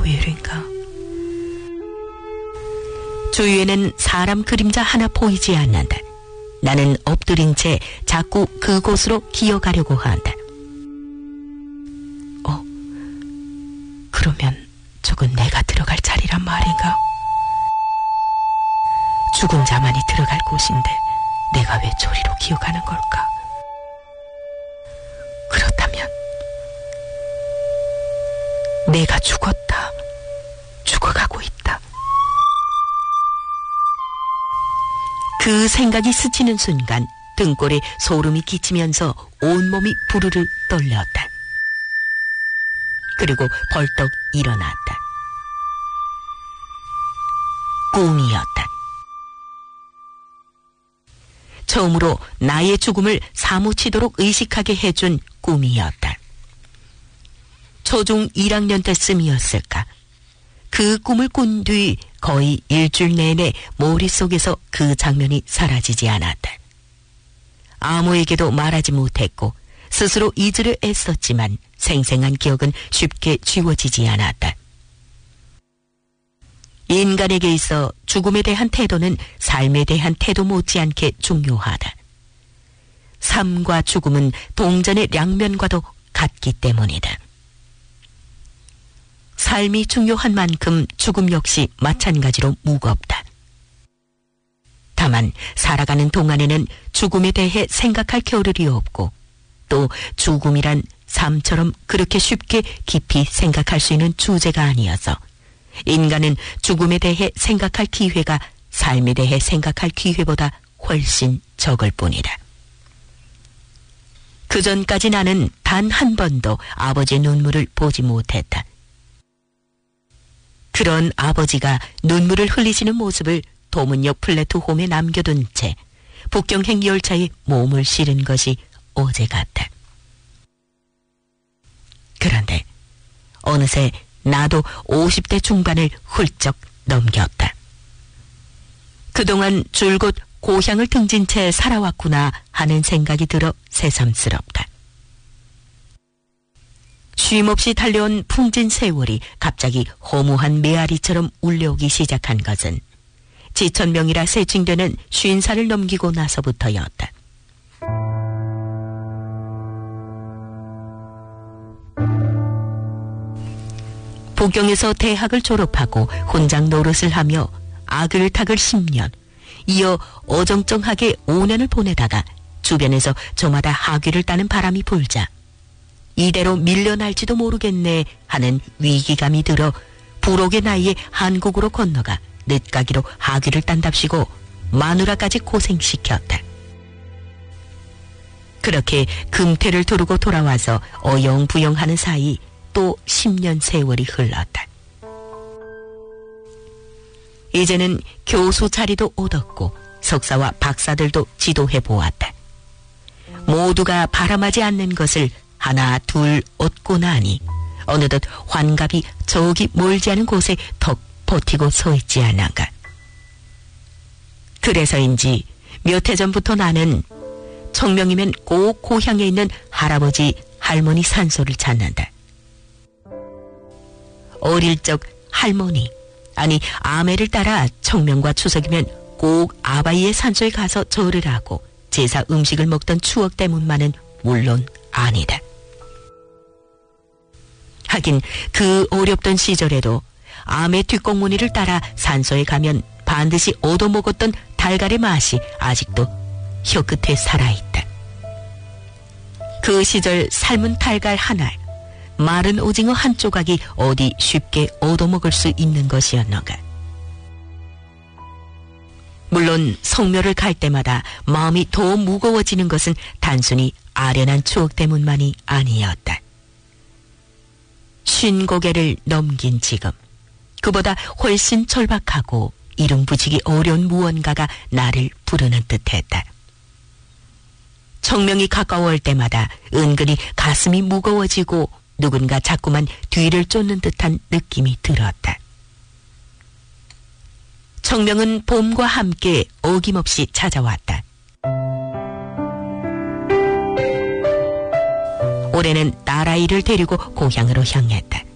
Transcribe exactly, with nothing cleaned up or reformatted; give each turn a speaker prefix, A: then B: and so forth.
A: 왜인가? 주위에는 사람 그림자 하나 보이지 않는다. 나는 엎드린 채 자꾸 그곳으로 기어가려고 한다. 어? 그러면 저건 내가 들어갈 자리란 말인가? 죽은 자만이 들어갈 곳인데 내가 왜 저리로 기어가는 걸까? 그렇다면 내가 죽었다. 죽어가고 있다. 그 생각이 스치는 순간 등골에 소름이 끼치면서 온몸이 부르르 떨렸다. 그리고 벌떡 일어났다. 꿈이었다. 처음으로 나의 죽음을 사무치도록 의식하게 해준 꿈이었다. 초중 일 학년 때쯤이었을까. 그 꿈을 꾼 뒤 거의 일주일 내내 머릿속에서 그 장면이 사라지지 않았다. 아무에게도 말하지 못했고 스스로 잊으려 애썼지만 생생한 기억은 쉽게 지워지지 않았다. 인간에게 있어 죽음에 대한 태도는 삶에 대한 태도 못지않게 중요하다. 삶과 죽음은 동전의 양면과도 같기 때문이다. 삶이 중요한 만큼 죽음 역시 마찬가지로 무겁다. 다만 살아가는 동안에는 죽음에 대해 생각할 겨를이 없고 또 죽음이란 삶처럼 그렇게 쉽게 깊이 생각할 수 있는 주제가 아니어서 인간은 죽음에 대해 생각할 기회가 삶에 대해 생각할 기회보다 훨씬 적을 뿐이다. 그전까지 나는 단 한 번도 아버지의 눈물을 보지 못했다. 그런 아버지가 눈물을 흘리시는 모습을 도문역 플랫폼에 남겨둔 채 북경행 열차에 몸을 실은 것이 어제 같다. 그런데 어느새 나도 오십 대 중반을 훌쩍 넘겼다. 그동안 줄곧 고향을 등진 채 살아왔구나 하는 생각이 들어 새삼스럽다. 쉼없이 달려온 풍진 세월이 갑자기 허무한 메아리처럼 울려오기 시작한 것은 지천명이라 세칭되는 쉰 살을 넘기고 나서부터였다. 북경에서 대학을 졸업하고 혼장 노릇을 하며 아글타글 십 년, 이어 어정쩡하게 오 년을 보내다가 주변에서 저마다 학위를 따는 바람이 불자 이대로 밀려날지도 모르겠네 하는 위기감이 들어 불혹의 나이에 한국으로 건너가 늦가기로 학위를 딴답시고 마누라까지 고생시켰다. 그렇게 금태를 두르고 돌아와서 어영부영하는 사이 또 십 년 세월이 흘렀다. 이제는 교수 자리도 얻었고 석사와 박사들도 지도해 보았다. 모두가 바람하지 않는 것을 하나 둘 얻고 나니 어느덧 환갑이 저기 멀지 않은 곳에 턱 버티고 서 있지 않은가. 그래서인지 몇 해 전부터 나는 청명이면 꼭 고향에 있는 할아버지 할머니 산소를 찾는다. 어릴 적 할머니, 아니 아매를 따라 청명과 추석이면 꼭 아바이의 산소에 가서 절을 하고 제사 음식을 먹던 추억 때문만은 물론 아니다. 하긴 그 어렵던 시절에도 아매 뒷공무니를 따라 산소에 가면 반드시 얻어먹었던 달걀의 맛이 아직도 혀끝에 살아있다. 그 시절 삶은 달걀 하나, 마른 오징어 한 조각이 어디 쉽게 얻어먹을 수 있는 것이었는가. 물론 성묘를 갈 때마다 마음이 더 무거워지는 것은 단순히 아련한 추억 때문만이 아니었다. 쉰 고개를 넘긴 지금 그보다 훨씬 절박하고 이름 붙이기 어려운 무언가가 나를 부르는 듯했다. 청명이 가까워올 때마다 은근히 가슴이 무거워지고 누군가 자꾸만 뒤를 쫓는 듯한 느낌이 들었다. 청명은 봄과 함께 어김없이 찾아왔다. 올해는 딸아이를 데리고 고향으로 향했다.